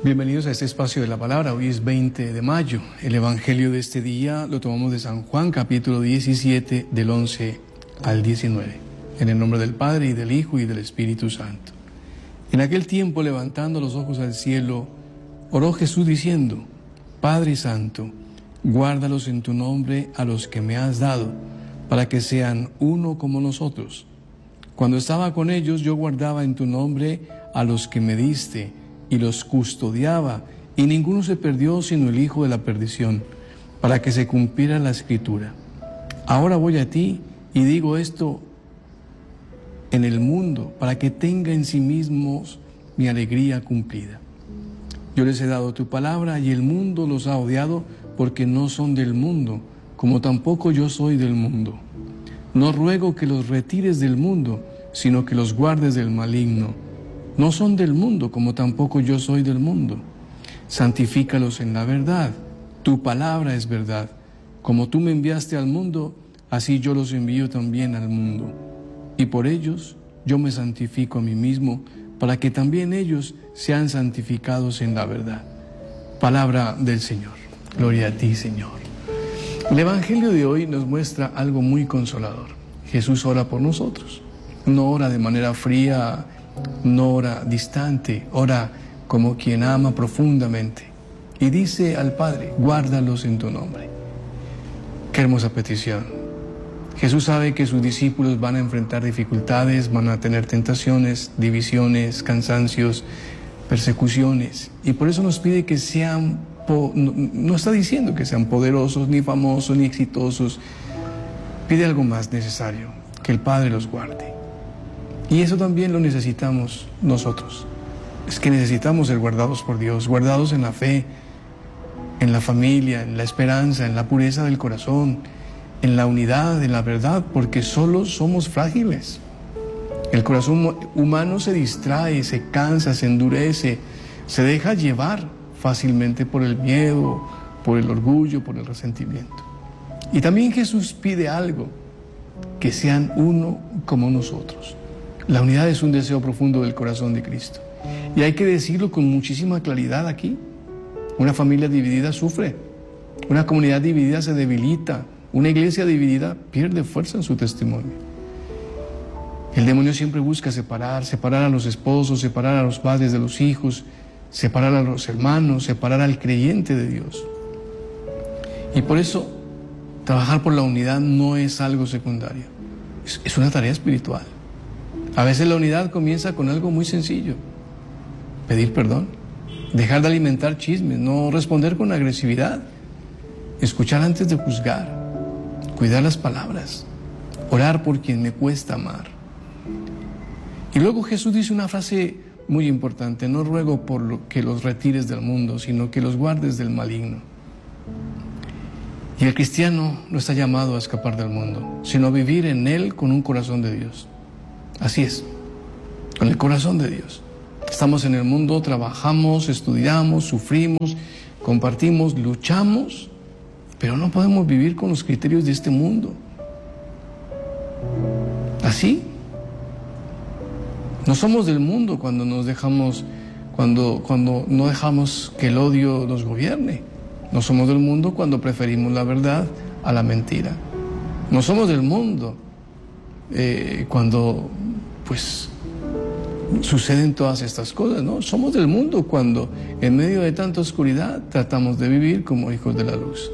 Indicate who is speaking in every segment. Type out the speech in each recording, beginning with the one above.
Speaker 1: Bienvenidos a este espacio de la palabra. Hoy es 20 de mayo. El evangelio de este día lo tomamos de San Juan, capítulo 17, del 11 al 19. En el nombre del Padre, y del Hijo, y del Espíritu Santo. En aquel tiempo, levantando los ojos al cielo, oró Jesús diciendo: Padre Santo, guárdalos en tu nombre a los que me has dado, para que sean uno como nosotros. Cuando estaba con ellos, yo guardaba en tu nombre a los que me diste, y los custodiaba, y ninguno se perdió sino el hijo de la perdición, para que se cumpliera la Escritura. Ahora voy a ti y digo esto en el mundo, para que tenga en sí mismos mi alegría cumplida. Yo les he dado tu palabra, y el mundo los ha odiado, porque no son del mundo, como tampoco yo soy del mundo. No ruego que los retires del mundo, sino que los guardes del maligno. No son del mundo, como tampoco yo soy del mundo. Santifícalos en la verdad. Tu palabra es verdad. Como tú me enviaste al mundo, así yo los envío también al mundo. Y por ellos yo me santifico a mí mismo, para que también ellos sean santificados en la verdad. Palabra del Señor. Gloria a ti, Señor. El evangelio de hoy nos muestra algo muy consolador. Jesús ora por nosotros. No ora de manera fría, no ora distante, ora como quien ama profundamente. Y dice al Padre: guárdalos en tu nombre. Qué hermosa petición. Jesús sabe que sus discípulos van a enfrentar dificultades, van a tener tentaciones, divisiones, cansancios, persecuciones. Y por eso nos pide que sean, no está diciendo que sean poderosos, ni famosos, ni exitosos. Pide algo más necesario: que el Padre los guarde. Y eso también lo necesitamos nosotros. Es que necesitamos ser guardados por Dios, guardados en la fe, en la familia, en la esperanza, en la pureza del corazón, en la unidad, en la verdad, porque solos somos frágiles. El corazón humano se distrae, se cansa, se endurece, se deja llevar fácilmente por el miedo, por el orgullo, por el resentimiento. Y también Jesús pide algo: que sean uno como nosotros. La unidad es un deseo profundo del corazón de Cristo. Y hay que decirlo con muchísima claridad aquí. Una familia dividida sufre. Una comunidad dividida se debilita. Una iglesia dividida pierde fuerza en su testimonio. El demonio siempre busca separar a los esposos, separar a los padres de los hijos, separar a los hermanos, separar al creyente de Dios. Y por eso, trabajar por la unidad no es algo secundario. Es una tarea espiritual. A veces la unidad comienza con algo muy sencillo: pedir perdón, dejar de alimentar chismes, no responder con agresividad, escuchar antes de juzgar, cuidar las palabras, orar por quien me cuesta amar. Y luego Jesús dice una frase muy importante: no ruego por lo que los retires del mundo, sino que los guardes del maligno. Y el cristiano no está llamado a escapar del mundo, sino a vivir en él con un corazón de Dios. Así es, con el corazón de Dios. Estamos en el mundo, trabajamos, estudiamos, sufrimos, compartimos, luchamos, pero no podemos vivir con los criterios de este mundo. Así. No somos del mundo cuando nos dejamos, cuando no dejamos que el odio nos gobierne. No somos del mundo cuando preferimos la verdad a la mentira. No somos del mundo cuando suceden todas estas cosas, ¿no? Somos del mundo cuando en medio de tanta oscuridad tratamos de vivir como hijos de la luz.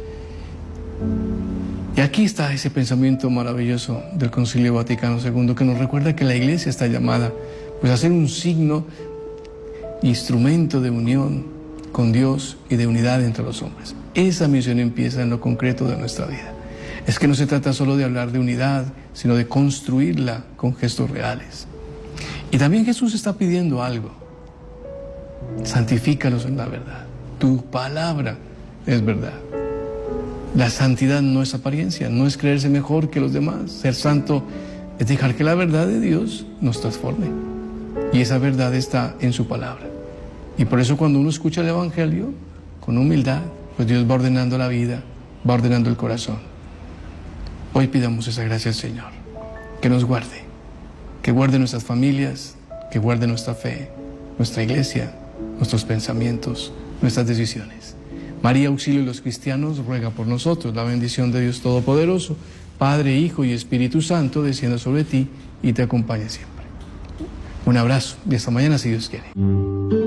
Speaker 1: Y aquí está ese pensamiento maravilloso del Concilio Vaticano II, que nos recuerda que la Iglesia está llamada a ser un signo, instrumento de unión con Dios y de unidad entre los hombres. Esa misión empieza en lo concreto de nuestra vida. Es que no se trata solo de hablar de unidad, sino de construirla con gestos reales. Y también Jesús está pidiendo algo: santifícalos en la verdad. Tu palabra es verdad. La santidad no es apariencia, no es creerse mejor que los demás. Ser santo es dejar que la verdad de Dios nos transforme. Y esa verdad está en su palabra. Y por eso cuando uno escucha el evangelio con humildad, pues Dios va ordenando la vida, va ordenando el corazón. Hoy pidamos esa gracia al Señor, que nos guarde, que guarde nuestras familias, que guarde nuestra fe, nuestra iglesia, nuestros pensamientos, nuestras decisiones. María, auxilio de los cristianos, ruega por nosotros. La bendición de Dios Todopoderoso, Padre, Hijo y Espíritu Santo, descienda sobre ti y te acompañe siempre. Un abrazo y hasta mañana si Dios quiere.